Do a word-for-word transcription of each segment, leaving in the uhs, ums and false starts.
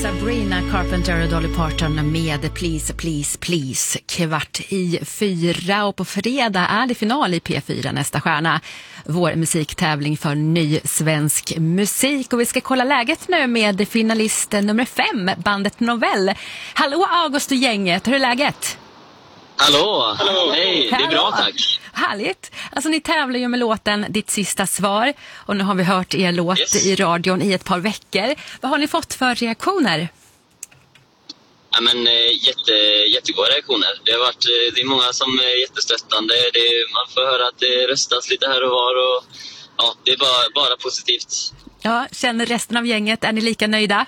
Sabrina Carpenter och Dolly Parton med Please, Please, Please. Kvart i fyra och på fredag är det final i P fyra Nästa stjärna. Vår musiktävling för ny svensk musik. Och vi ska kolla läget nu med finalisten nummer fem, bandet Novell. Hallå August och gänget, hur är läget? Hallå, Hallå. Hej, det är bra tack. Härligt. Alltså ni tävlar ju med låten Ditt sista svar. Och nu har vi hört er låt yes. i radion i ett par veckor. Vad har ni fått för reaktioner? Ja, men, jätte, jättegoda reaktioner. Det har varit, det är många som är jättestöttande. Det är, man får höra att det röstas lite här och var. Och, ja, det är bara, bara positivt. Ja, känner resten av gänget, är ni lika nöjda?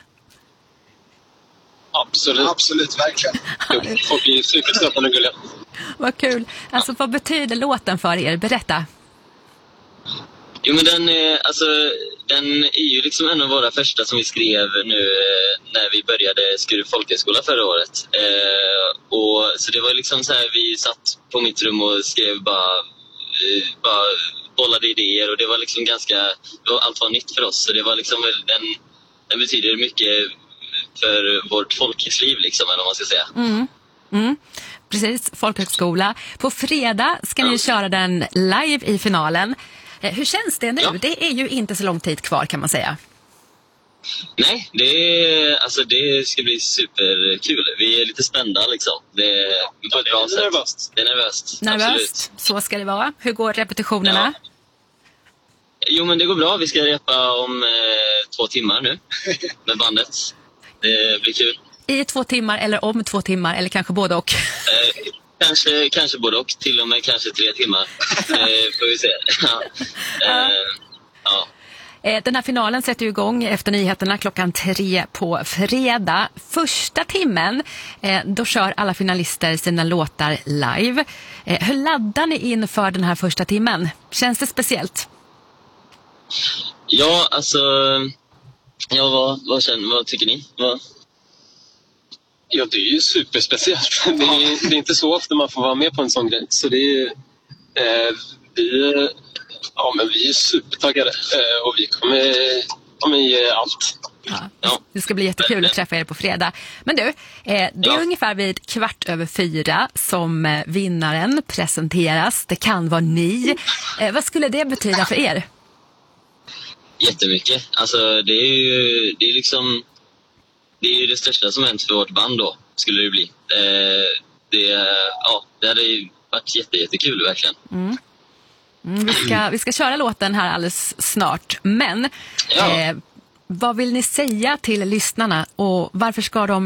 Absolut. Absolut, verkligen. Folk är superstöttande och gulliga. Vad kul. Alltså, ja. Vad betyder låten för er? Berätta. Jo, men den, alltså, den är ju liksom en av våra första som vi skrev nu när vi började Skurup folkhögskola förra året. Eh, och, så det var liksom så här, vi satt på mitt rum och skrev bara, eh, bara bollade idéer. Och det var liksom ganska, det var, allt var nytt för oss. Så det var liksom, den, den betyder mycket för vårt folkhusliv liksom, eller vad man ska säga. Mm. Mm. Precis, folkhögskola. På fredag ska ni ja. köra den live i finalen. Hur känns det nu? Ja. Det är ju inte så lång tid kvar kan man säga. Nej, det, är, alltså, det ska bli superkul. Vi är lite spända liksom. Det är på ett bra sätt. Nervöst. Det är nervöst. Nervöst, absolut. Så ska det vara. Hur går repetitionerna? Ja. Jo, men det går bra. Vi ska repa om eh, två timmar nu med bandet. Det blir kul. I två timmar eller om två timmar eller kanske både och? Eh, kanske, kanske både och. Till och med kanske tre timmar. eh, får vi se. ja. Eh, ja. Den här finalen sätter ju igång efter nyheterna klockan tre på fredag. Första timmen, då kör alla finalister sina låtar live. Hur laddar ni inför den här första timmen? Känns det speciellt? Ja, alltså... Ja, vad, vad, känner, vad tycker ni? Vad? Ja, det är ju superspeciellt. Det är, det är inte så ofta man får vara med på en sån grej. Så det är... Eh, vi... Ja, men vi är supertaggade och vi kommer, kommer ge allt. Ja, ja. Det ska bli jättekul att träffa er på fredag. Men du, eh, det är ja. ungefär vid kvart över fyra som vinnaren presenteras. Det kan vara ni. Eh, vad skulle det betyda för er? Jättemycket. Alltså det är ju det är liksom det är ju det största som hänt för vårt band då, skulle det bli. Eh, det, ja, det hade ju varit jätte, jättekul verkligen. Mm. Mm, vi, ska, vi ska köra låten här alldeles snart. Men ja. eh, vad vill ni säga till lyssnarna och varför ska de